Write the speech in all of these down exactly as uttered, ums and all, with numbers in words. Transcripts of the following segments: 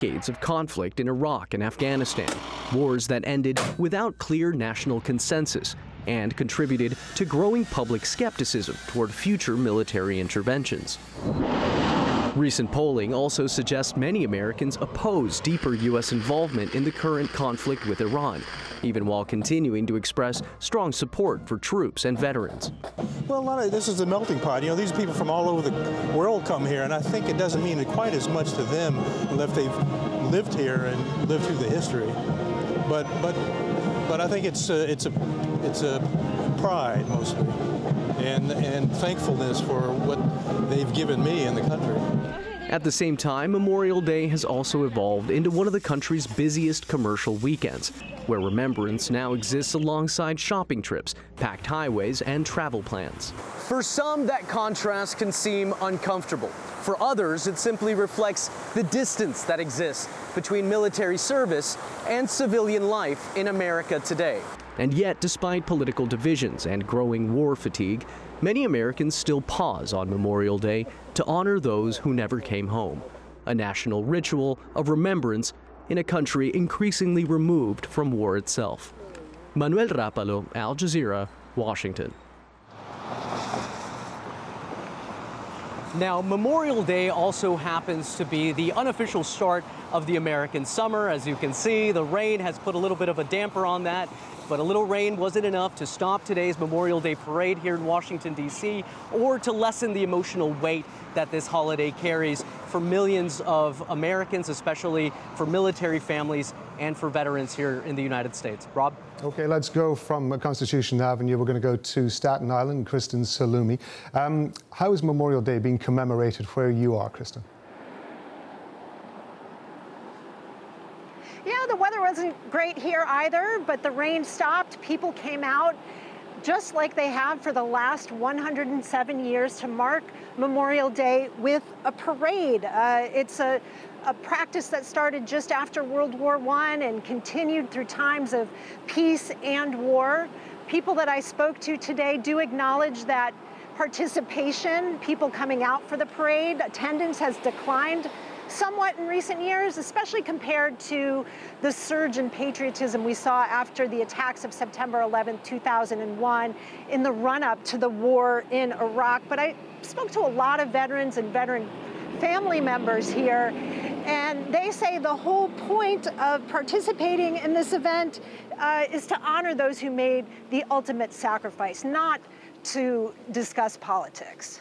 Decades of conflict in Iraq and Afghanistan, wars that ended without clear national consensus and contributed to growing public skepticism toward future military interventions. Recent polling also suggests many Americans oppose deeper U S involvement in the current conflict with Iran, even while continuing to express strong support for troops and veterans. Well, a lot of this is a melting pot. You know, these people from all over the world come here, and I think it doesn't mean quite as much to them unless they've lived here and lived through the history. But, but, but I think it's a, it's a, it's a pride mostly, and and thankfulness for what they've given me in the country. At the same time, Memorial Day has also evolved into one of the country's busiest commercial weekends, where remembrance now exists alongside shopping trips, packed highways, and travel plans. For some, that contrast can seem uncomfortable. For others, it simply reflects the distance that exists between military service and civilian life in America today. And yet, despite political divisions and growing war fatigue, many Americans still pause on Memorial Day to honor those who never came home, a national ritual of remembrance in a country increasingly removed from war itself. Manuel Rapalo, Al Jazeera, Washington. Now, Memorial Day also happens to be the unofficial start of the American summer. As you can see, the rain has put a little bit of a damper on that, but a little rain wasn't enough to stop today's Memorial Day parade here in Washington, D C, or to lessen the emotional weight that this holiday carries for millions of Americans, especially for military families and for veterans here in the United States. Rob? Okay, let's go from Constitution Avenue. We're going to go to Staten Island. Kristen Salumi. Um, how is Memorial Day being commemorated where you are, Kristen? Yeah, the weather wasn't great here either, but the rain stopped. People came out just like they have for the last one hundred seven years to mark Memorial Day with a parade. Uh, it's a, a practice that started just after World War One and continued through times of peace and war. People that I spoke to today do acknowledge that participation, people coming out for the parade, attendance has declined somewhat in recent years, especially compared to the surge in patriotism we saw after the attacks of September eleventh, two thousand one, in the run-up to the war in Iraq. But I spoke to a lot of veterans and veteran family members here, and they say the whole point of participating in this event uh, is to honor those who made the ultimate sacrifice, not to discuss politics.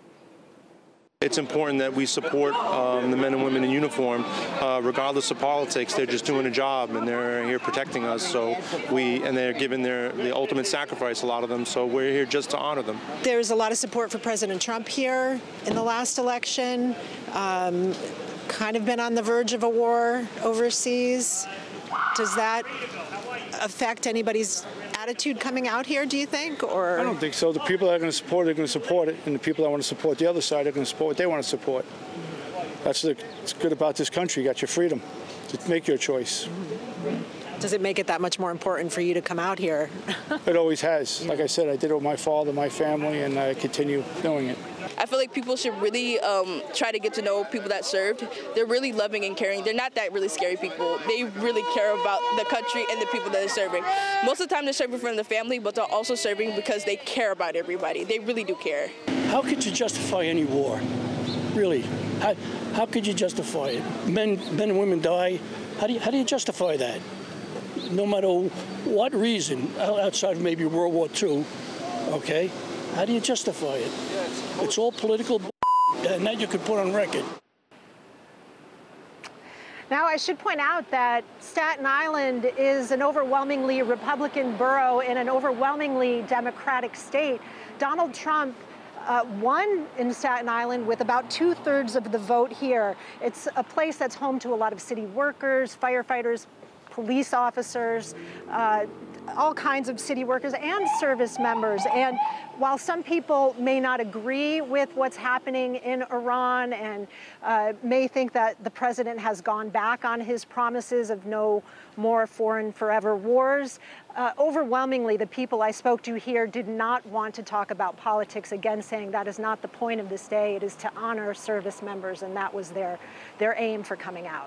It's important that we support um, the men and women in uniform, uh, regardless of politics. They're just doing a job, and they're here protecting us. So we, and they're giving their the ultimate sacrifice, a lot of them. So we're here just to honor them. There's a lot of support for President Trump here in the last election. Um, kind of been on the verge of a war overseas. Does that affect anybody's attitude coming out here, do you think? Or I don't think so. The people that are going to support it are going to support it, and the people that want to support the other side are going to support what they want to support. That's what's good about this country. You got your freedom to make your choice. Does it make it that much more important for you to come out here? It always has. Like I said, I did it with my father, my family, and I continue doing it. I feel like people should really um, try to get to know people that served. They're really loving and caring. They're not that really scary people. They really care about the country and the people that they're serving. Most of the time they're serving from the family, but they're also serving because they care about everybody. They really do care. How could you justify any war? Really? How, how could you justify it? Men, men and women die. How do you, how do you justify that? No matter what reason, outside of maybe World War Two, okay? How do you justify it? It's all political, and that you could put on record. Now, I should point out that Staten Island is an overwhelmingly Republican borough in an overwhelmingly Democratic state. Donald Trump uh, won in Staten Island with about two-thirds of the vote here. It's a place that's home to a lot of city workers, firefighters, police officers, uh, all kinds of city workers and service members. And while some people may not agree with what's happening in Iran and uh, may think that the president has gone back on his promises of no more foreign forever wars, uh, overwhelmingly the people I spoke to here did not want to talk about politics, again saying that is not the point of this day. It is to honor service members, and that was their, their aim for coming out.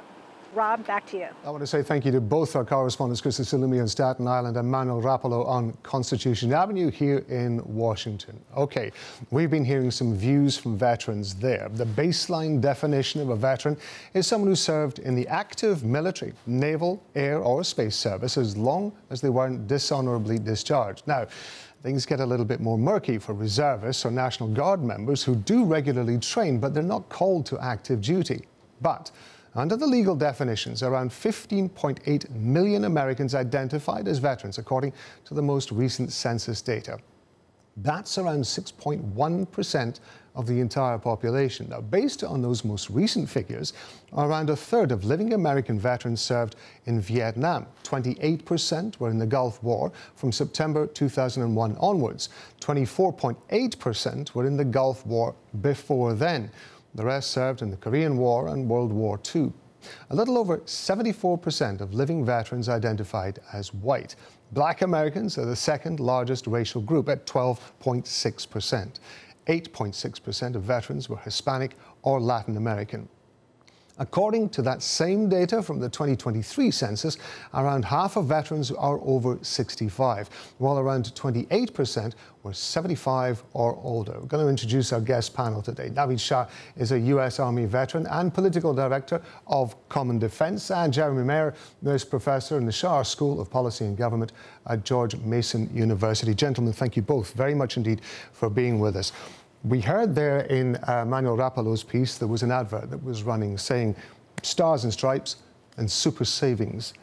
Rob, back to you. I want to say thank you to both our correspondents, Kristen Salumi on Staten Island and Manuel Rapolo on Constitution Avenue here in Washington. Okay, we've been hearing some views from veterans there. The baseline definition of a veteran is someone who served in the active military, naval, air or space service as long as they weren't dishonorably discharged. Now, things get a little bit more murky for reservists or National Guard members who do regularly train, but they're not called to active duty. But under the legal definitions, around fifteen point eight million Americans identified as veterans, according to the most recent census data. That's around six point one percent of the entire population. Now, based on those most recent figures, around a third of living American veterans served in Vietnam. twenty-eight percent were in the Gulf War from September two thousand one onwards. twenty-four point eight percent were in the Gulf War before then. The rest served in the Korean War and World War Two. A little over seventy-four percent of living veterans identified as white. Black Americans are the second largest racial group at twelve point six percent. eight point six percent of veterans were Hispanic or Latin American. According to that same data from the twenty twenty-three census, around half of veterans are over sixty-five, while around twenty-eight percent were seventy-five or older. We're going to introduce our guest panel today. Naveed Shah is a U S Army veteran and political director of Common Defense, and Jeremy Mayer is professor in the Shah School of Policy and Government at George Mason University. Gentlemen, thank you both very much indeed for being with us. We heard there in uh, Manuel Rapolo's piece, there was an advert that was running saying Stars and Stripes and Super Savings.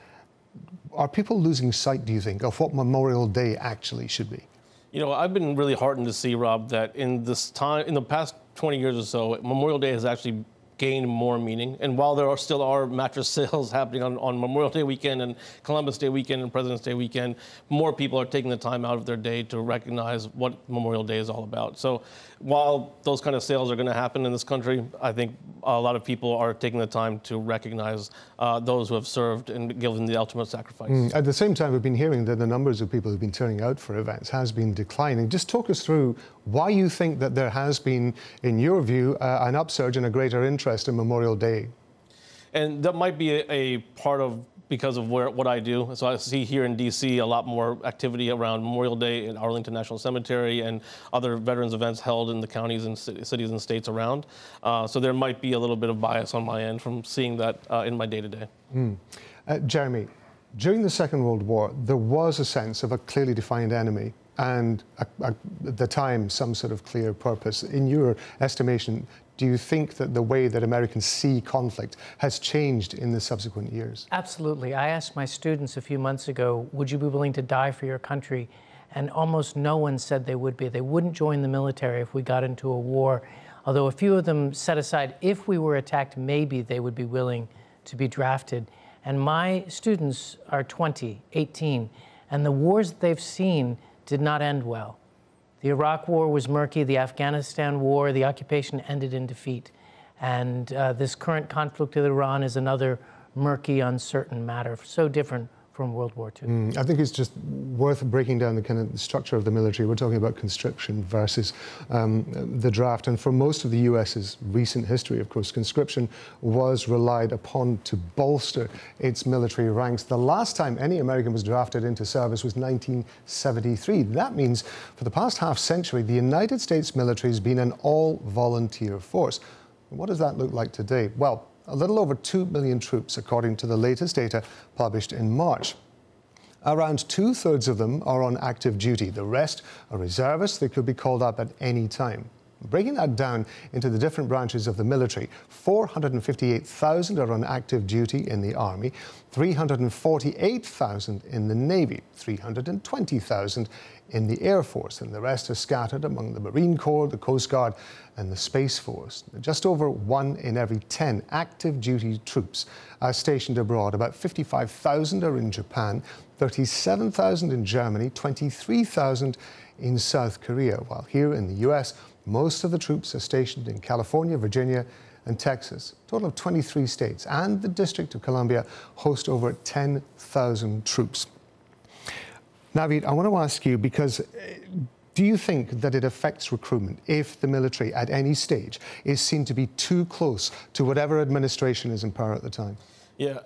Are people losing sight, do you think, of what Memorial Day actually should be? You know, I've been really heartened to see, Rob, that in this time, in the past twenty years or so, Memorial Day has actually gained more meaning. And while there are still are mattress sales happening on, on Memorial Day weekend and Columbus Day weekend and President's Day weekend, more people are taking the time out of their day to recognize what Memorial Day is all about. So while those kind of sales are going to happen in this country, I think a lot of people are taking the time to recognize uh, those who have served and given the ultimate sacrifice. Mm. At the same time, we've been hearing that the numbers of people who've been turning out for events has been declining. Just talk us through why you think that there has been, in your view, uh, an upsurge and a greater interest in Memorial Day. And that might be a, a part of because of where, what I do. So I see here in D C a lot more activity around Memorial Day in Arlington National Cemetery and other veterans events held in the counties and cities and states around. Uh, so there might be a little bit of bias on my end from seeing that uh, in my day-to-day. Mm. Uh, Jeremy, during the Second World War, there was a sense of a clearly defined enemy and a, a, at the time some sort of clear purpose. In your estimation, do you think that the way that Americans see conflict has changed in the subsequent years? Absolutely. I asked my students a few months ago, would you be willing to die for your country? And almost no one said they would be. They wouldn't join the military if we got into a war. Although a few of them set aside, if we were attacked, maybe they would be willing to be drafted. And my students are twenty, eighteen, and the wars that they've seen did not end well. The Iraq War was murky. The Afghanistan War, the occupation ended in defeat. And uh, this current conflict with Iran is another murky, uncertain matter, so different from World War Two. Mm, I think it's just worth breaking down the kind of structure of the military. We're talking about conscription versus um, the draft. And for most of the U S's recent history, of course, conscription was relied upon to bolster its military ranks. The last time any American was drafted into service was nineteen seventy-three. That means for the past half century, the United States military has been an all-volunteer force. What does that look like today? Well, a little over two million troops, according to the latest data published in March. Around two-thirds of them are on active duty. The rest are reservists that could be called up at any time. Breaking that down into the different branches of the military, four hundred fifty-eight thousand are on active duty in the Army, three hundred forty-eight thousand in the Navy, three hundred twenty thousand in the Air Force, and the rest are scattered among the Marine Corps, the Coast Guard, and the Space Force. Just over one in every ten active duty troops are stationed abroad. About fifty-five thousand are in Japan, thirty-seven thousand in Germany, twenty-three thousand in South Korea, while here in the U S, most of the troops are stationed in California, Virginia, and Texas. A total of twenty-three states and the District of Columbia host over ten thousand troops. Naveed, I want to ask you, because do you think that it affects recruitment if the military at any stage is seen to be too close to whatever administration is in power at the time? Yeah,